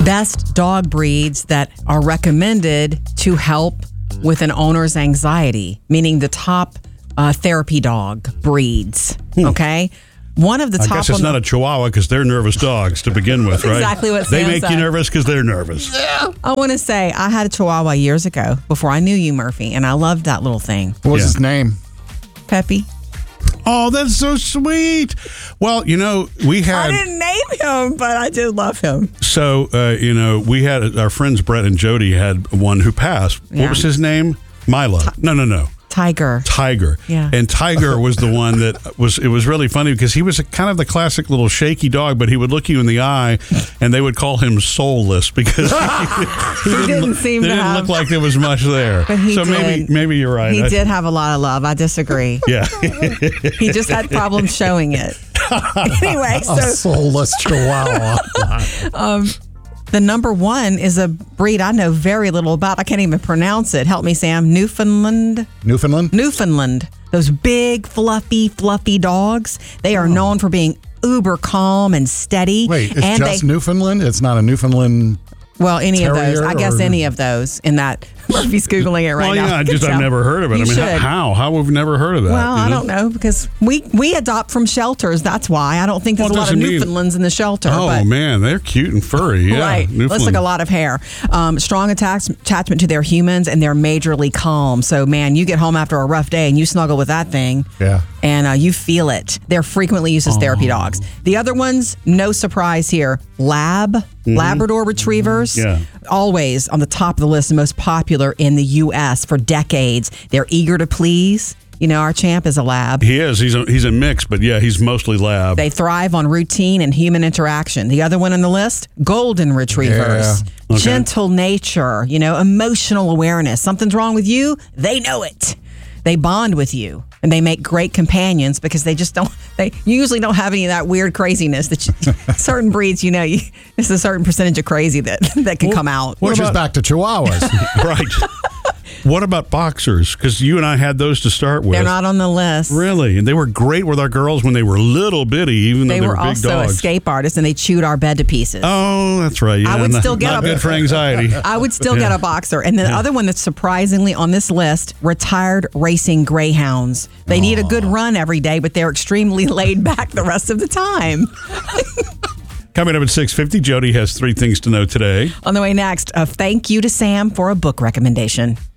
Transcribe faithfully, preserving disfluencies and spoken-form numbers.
best dog breeds that are recommended to help with an owner's anxiety, meaning the top uh, therapy dog breeds. Hmm. Okay. One of the I top. guess it's not the- a Chihuahua because they're nervous dogs to begin with, right? Exactly what they Sam make said. you nervous because they're nervous. Yeah. I want to say I had a Chihuahua years ago before I knew you, Murphy, and I loved that little thing. What was Yeah. his name? Peppy. Oh, that's so sweet. Well, you know, we had. I didn't name him, but I did love him. So, uh, you know, we had our friends Brett and Jody had one who passed. Yeah. What was his name? Milo. No, no, no. Tiger. Tiger. Yeah. And Tiger was the one that was, it was really funny because he was a, kind of the classic little shaky dog, but he would look you in the eye and they would call him soulless because he, He didn't seem it to didn't have- look like there was much there. But he so did. maybe maybe you're right. He I- did have a lot of love. I disagree. Yeah. He just had problems showing it. Anyway, A so soulless Chihuahua. the number one is a breed I know very little about. I can't even pronounce it. Help me, Sam. Newfoundland. Newfoundland? Newfoundland. Those big, fluffy, fluffy dogs. They are known for being uber calm and steady. Wait, it's and just they, Newfoundland? It's not a Newfoundland. Well, any of those. Terrier I guess or- any of those in that. Murphy's Googling it right well, now. yeah, Good just I've job. never heard of it. You I mean, should. how? How have we never heard of that? Well, you I know? don't know because we we adopt from shelters. That's why I don't think there's Well, a lot of doesn't mean- Newfoundlands in the shelter. Oh, but, man, they're cute and furry. Yeah, right. Looks Newfoundland. like a lot of hair. Um, strong attach- attachment to their humans, and they're majorly calm. So, man, you get home after a rough day and you snuggle with that thing. Yeah. And uh, you feel it. They're frequently used as therapy dogs. The other ones, no surprise here. Lab, Labrador Retrievers. Yeah. Always on the top of the list, the most popular in the U S for decades. They're eager to please. You know, our champ is a lab. He is. He's a, he's a mix, but yeah, he's mostly lab. They thrive on routine and human interaction. The other one on the list, golden retrievers. Yeah. Okay. Gentle nature, you know, emotional awareness. Something's wrong with you, they know it. They bond with you and they make great companions because they just don't, they usually don't have any of that weird craziness that you, certain breeds, you know, you, there's a certain percentage of crazy that, that can come out. Which is about- back to Chihuahuas. Right. What about boxers? Because you and I had those to start with. They're not on the list. Really? And they were great with our girls when they were little bitty, even They though they were were big also dogs. escape artists and they chewed our bed to pieces. Oh, that's right. Yeah, I would not, still get not a- good for anxiety. I would still get a boxer. And the Yeah. other one that's surprisingly on this list, retired racing greyhounds. They need a good run every day, but they're extremely laid back the rest of the time. Coming up at six fifty, Jody has three things to know today. On the way next, a thank you to Sam for a book recommendation.